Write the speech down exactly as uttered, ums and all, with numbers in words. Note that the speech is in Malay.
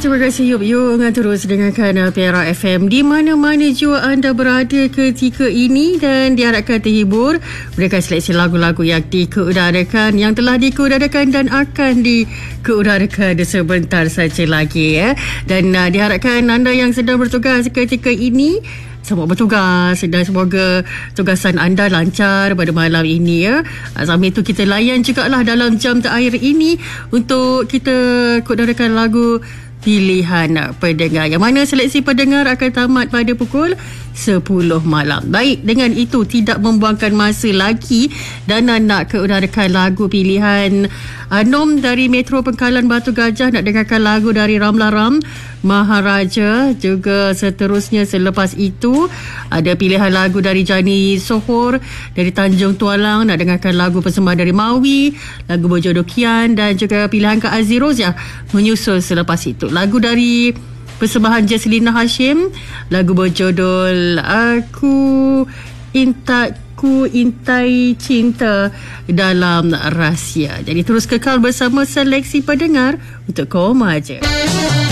terima kasih Yub Yung. Terus dengarkan Perak F M di mana-mana jua anda berada ketika ini, dan diharapkan terhibur mereka seleksi lagu-lagu yang dikeudarakan, yang telah dikeudarakan dan akan dikeudarakan sebentar saja lagi ya. Dan uh, diharapkan anda yang sedang bertugas ketika ini semua bertugas dan semoga tugasan anda lancar pada malam ini ya. Sambil itu kita layan juga lah dalam jam terakhir ini untuk kita kodarakan lagu pilihan pendengar, yang mana seleksi pendengar akan tamat pada pukul sepuluh malam. Baik, dengan itu tidak membuangkan masa lagi dan nak keudarakan lagu pilihan Anom dari Metro Pengkalan Batu Gajah, nak dengarkan lagu dari Ramlah Ram Maharaja. Juga seterusnya selepas itu ada pilihan lagu dari Jani Sohor dari Tanjung Tualang, nak dengarkan lagu persembahan dari Mawi, lagu Berjodoh Kian, dan juga pilihan Kak Aziz Roziah menyusul selepas itu. Lagu dari persembahan Jesselina Hashim, lagu berjudul Aku Inta Ku Intai Cinta Dalam Rahsia. Jadi terus kekal bersama seleksi pendengar untuk Koma Je.